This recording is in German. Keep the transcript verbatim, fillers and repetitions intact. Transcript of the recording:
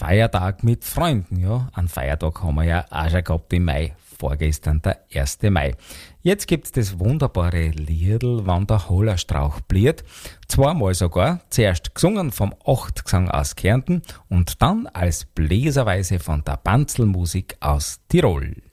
Feiertag mit Freunden. Ja, einen Feiertag haben wir ja auch schon gehabt im Mai. Vorgestern der erste Mai. Jetzt gibt's das wunderbare Liedl, wann der Hollerstrauch bliert. Zweimal sogar. Zuerst gesungen vom Achtgesang aus Kärnten und dann als Bläserweise von der Banzelmusik aus Tirol.